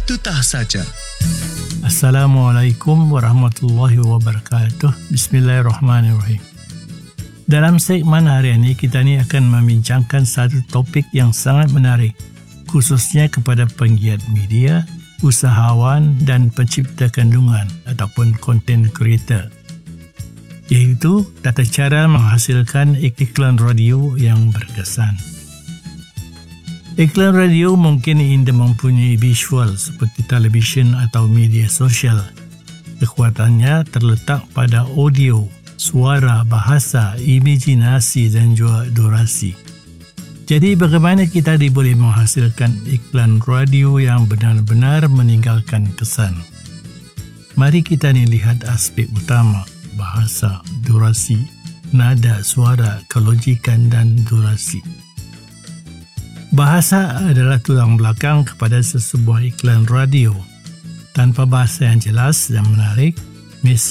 Patutah saja. Assalamualaikum warahmatullahi wabarakatuh. Bismillahirrahmanirrahim. Dalam segmen hari ini, kita ni akan membincangkan satu topik yang sangat menarik, khususnya kepada penggiat media, usahawan dan pencipta kandungan ataupun content creator, iaitu tata cara menghasilkan iklan radio yang berkesan. Iklan radio mungkin anda mempunyai visual seperti televisyen atau media sosial. Kekuatannya terletak pada audio, suara, bahasa, imajinasi dan juga durasi. Jadi bagaimana kita boleh menghasilkan iklan radio yang benar-benar meninggalkan kesan? Mari kita lihat aspek utama, bahasa, durasi, nada, suara, kelogikan dan durasi. Bahasa adalah tulang belakang kepada sesebuah iklan radio. Tanpa bahasa yang jelas dan menarik, mesej